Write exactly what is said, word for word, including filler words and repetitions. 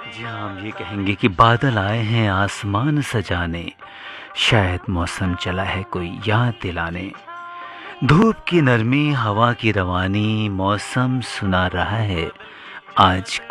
जी हाँ, हम ये कहेंगे कि बादल आए हैं आसमान सजाने, शायद मौसम चला है कोई याद दिलाने। धूप की नरमी, हवा की रवानी, मौसम सुना रहा है आज